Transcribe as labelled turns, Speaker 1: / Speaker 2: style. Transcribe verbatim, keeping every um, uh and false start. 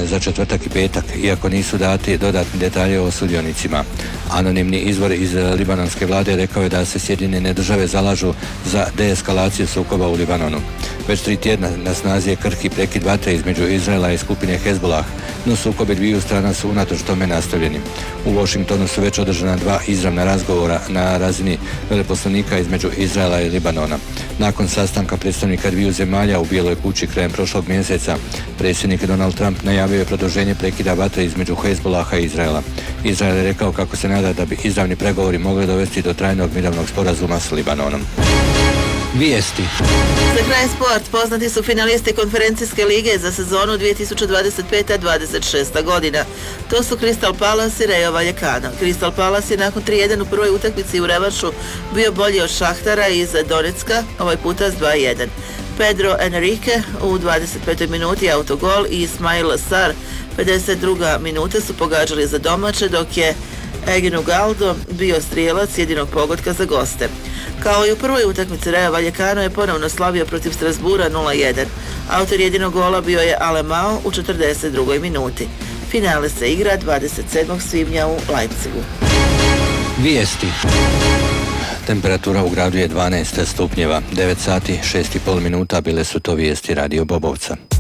Speaker 1: za četvrtak i petak, iako nisu dati dodatni detalji o sudionicima. Anonimni izvor iz libanonske vlade rekao je da se Sjedinjene države zalažu za deeskalaciju sukoba u Libanonu. Već tri tjedna na snazi je krhki prekid vatre između Izraela i skupine Hezbollah, no sukobe dviju strana su unatoč tome nastavljeni. U Washingtonu su već održana dva izravna razgovora na razini veleposlanika između Izraela i Libanona. Nakon sastanka predstavnika dviju zemalja u Bijeloj kući krajem prošlog mjeseca, predsjednik Donald Trump najavio je produženje prekida vatre između Hezbollaha i Izraela. Izrael je rekao kako se nada da bi izravni pregovori mogli dovesti do trajnog mirovnog sporazuma s Libanonom. Vijesti.
Speaker 2: Za kraj sport, poznati su finalisti konferencijske lige za sezonu dvije tisuće dvadeset peta dvadeset šesta godina. To su Crystal Palace i Rayo Vallecano. Crystal Palace je nakon tri jedan u prvoj utakmici u revanšu bio bolji od Šahtara iz Donetska, ovaj puta s dva jedan. Pedro Enrique u dvadeset petoj minuti autogol i Ismail Sar pedeset druga minuta su pogađali za domaće, dok je Eginu Galdo bio strijelac jedinog pogotka za goste. Kao i u prvoj utakmici, Rayo Vallecano je ponovno slavio protiv Strasbura nula jedan. Autor jedinog gola bio je Alemao u četrdeset drugoj minuti. Finale se igra dvadeset sedmog svibnja u Leipzigu.
Speaker 1: Vijesti. Temperatura u gradu je dvanaest stupnjeva, devet sati, šest i pol minuta, bile su to vijesti Radio Bobovca.